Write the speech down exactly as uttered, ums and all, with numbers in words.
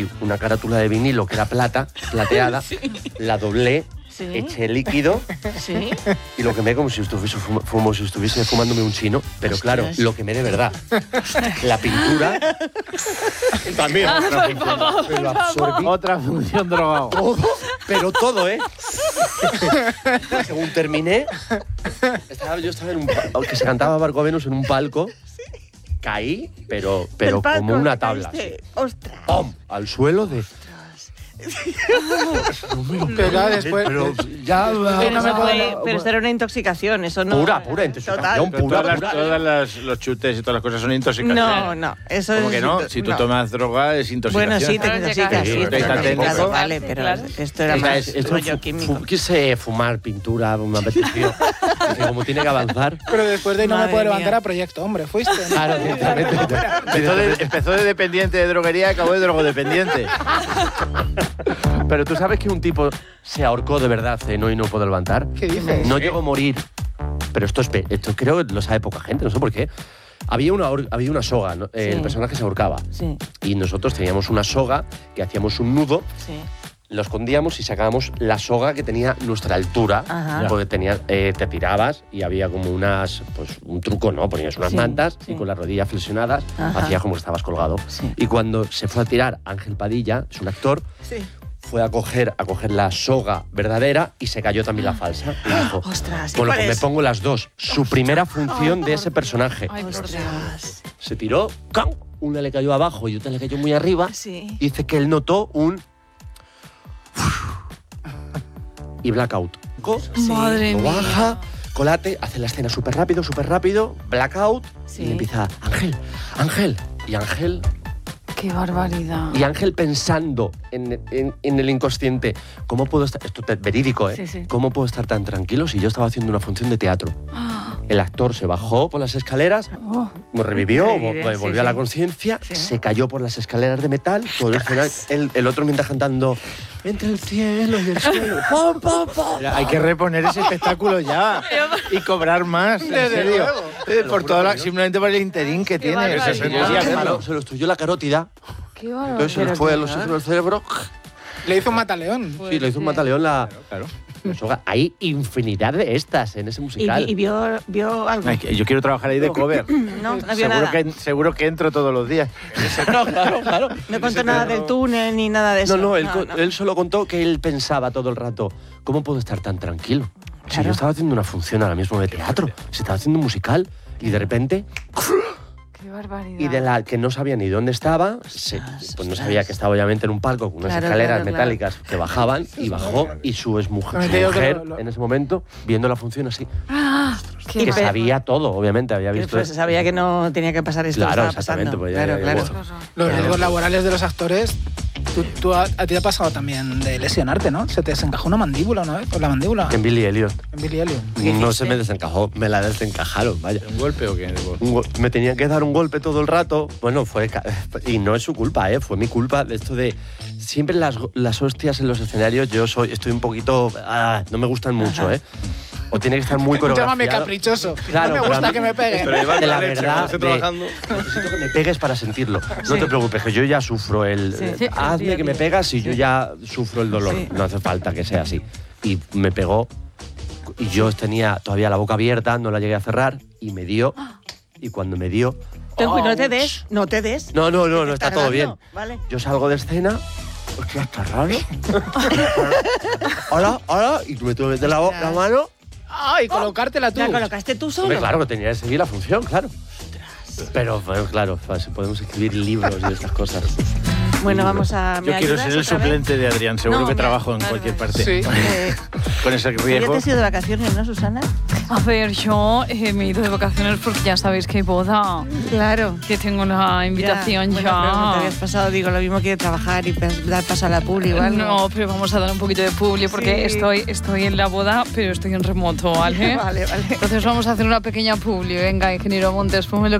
cogí una carátula de vinilo que era plata, plateada, sí. la doblé, sí. eché líquido sí. y lo quemé como si estuviese, fum como si estuviese fumándome un chino, pero claro, Ostras. lo quemé de verdad. La pintura también Ah, otra, por función, favor, me lo por absorbí. Otra función drogado. Todo, pero todo, ¿eh? Según terminé, estaba, yo estaba en un palco, que se cantaba Barco Venus en un palco. Caí, pero, pero como una tabla. ¡Ostras! ¡Pum! Al suelo de... Pero ya después... Pero, ya, pero, no eso fue, pero esto era una intoxicación, eso no... Pura, pura intoxicación, Total. pura, Todas, pura. las, todas las, los chutes y todas las cosas son intoxicaciones. No, no, eso ¿Cómo es... que no? Si tú no. tomas droga es intoxicación. Bueno, sí, te intoxicas, sí, sí, te intoxicas, vale, pero claro. esto era más Esto rollo químico. Quise fumar pintura, me apeteció. Como tiene que avanzar. Pero después de ahí no Madre me puedo mía. levantar a Proyecto Hombre, ¿fuiste? ¿no? Claro, directamente. Empezó de, empezó de dependiente de droguería y acabó de drogodependiente. Pero tú sabes que un tipo se ahorcó de verdad, cenó y no pudo levantar. ¿Qué dices? No llegó a morir. Pero esto, es, esto creo que lo sabe poca gente, no sé por qué. Había una, había una soga, ¿no? Sí. El personaje se ahorcaba. Sí. Y nosotros teníamos una soga que hacíamos un nudo. Sí. Lo escondíamos y sacábamos la soga que tenía nuestra altura. Ajá. Porque tenía, eh, te tirabas y había como unas, pues un truco, ¿no? Ponías unas Sí, mantas sí. y con las rodillas flexionadas Ajá. hacías como que estabas colgado. Sí. Y cuando se fue a tirar Ángel Padilla, es un actor, Sí. fue a coger, a coger la soga verdadera y se cayó también la falsa. Y dijo, Ostras, ¿y bueno, cuál pues me es? pongo las dos. Su primera función de ese personaje. Ay, por Dios. Ostras. Se tiró, ¡cam! Una le cayó abajo y otra le cayó muy arriba. Sí. Dice que él notó un... y blackout. Madre Lo mía. baja, colate, hace la escena súper rápido, súper rápido, blackout, Sí. y le empieza, Ángel, Ángel, y Ángel, Qué barbaridad. y Ángel pensando en, en, en el inconsciente, ¿cómo puedo estar, esto es verídico, ¿eh? Sí, sí. ¿Cómo puedo estar tan tranquilo si yo estaba haciendo una función de teatro? Ah, El actor se bajó por las escaleras, oh. revivió, Increíble, vo- sí, volvió a sí. la conciencia, Sí. se cayó por las escaleras de metal, todo el, escenario, el, el otro mientras cantando, entre el cielo y el suelo, pum, pum, pum. Hay que reponer ese espectáculo ya y cobrar más, en serio. Eh, por toda la, simplemente por el interín que tiene. barbaridad. Eso, Se, yo sí hacerlo. se lo destruyó la carótida, Qué barbaridad. entonces se le Pero fue qué a los horror. del cerebro. Le hizo un mataleón. Sí, le hizo un mataleón la... Claro. la soga. Hay infinidad de estas en ese ¿Y, musical. y vio, vio algo? Ay, que yo quiero trabajar ahí de cover. No, no vio seguro, nada. que, seguro que entro todos los días. No, claro, claro. No contó nada del túnel ni nada de eso. No, no, él, co- no. él solo contó que él pensaba todo el rato, ¿cómo puedo estar tan tranquilo? Si Claro. yo estaba haciendo una función ahora mismo de teatro, se estaba haciendo un musical y de repente, Qué barbaridad. y de la que no sabía ni dónde estaba, se- pues no sabía que estaba obviamente en un palco con unas Claro, escaleras claro, metálicas que bajaban y bajó y su exmujer, Me su creo que mujer lo- lo- en ese momento, viendo la función así, Ah, qué que pe- sabía todo, obviamente, había Que, visto... pues, sabía que no tenía que pasar esto. Claro, que estaba exactamente, pasando. pues ya- claro, ya- claro. ya- Los riesgos laborales de los actores. Tú, tú a, a ti te ha pasado también de lesionarte, ¿no? Se te desencajó una mandíbula una vez, por la mandíbula. En Billy Elliot. En Billy Elliot. No se me desencajó, me la desencajaron, vaya. ¿Un golpe o qué? Un go- me tenían que dar un golpe todo el rato. Bueno, fue. ca- Y no es su culpa, ¿eh? Fue mi culpa de esto de. Siempre las, go- las hostias en los escenarios, yo soy, estoy un poquito. ah, no me gustan mucho, ¿eh? O tiene que estar muy coreografiado. Llámame caprichoso. Claro, no me pero gusta a mí- que me peguen. Pero llevar de la la leche, verdad, cuando esté de- trabajando. Necesito que me pegues para sentirlo. No Sí. te preocupes, que yo ya sufro el. Sí. eh, Sí, hazme sí, que me sí. pegas y yo ya sufro el dolor. Sí. No hace falta que sea así. Y me pegó. Y yo tenía todavía la boca abierta, no la llegué a cerrar. Y me dio. Y cuando me dio. Ten cuidado, no te ¡ouch! des, no te des. No, no, no, no Estás está todo bien. dando, ¿vale? Yo salgo de escena. Hostia, está raro. Hola, hola. Y tú me tuve que meter la, bo- la mano. Ah, y colocártela tú. ¿La colocaste tú solo? Hombre, claro que tenía que seguir la función, claro. Pero, bueno, claro, pues, podemos escribir libros y estas cosas. Bueno, vamos a... ¿me Yo quiero ayudas ser el otra vez? suplente de Adrián. Seguro No, que me- trabajo en vale, cualquier vale. parte. Sí. Eh, Con ese ¿tú ya riesgo. te has ido de vacaciones, no, Susana? A ver, yo eh, me he ido de vacaciones porque ya sabéis que hay boda. Claro. Que tengo una invitación Bueno, ya. pero no te habías pasado, digo, lo mismo quiere trabajar y pe- dar paso a la publi o algo. No, pero vamos a dar un poquito de publi porque Sí. estoy, estoy en la boda, pero estoy en remoto, ¿vale? Vale, vale. Entonces vamos a hacer una pequeña publi. Venga, ingeniero Montes, pónmelo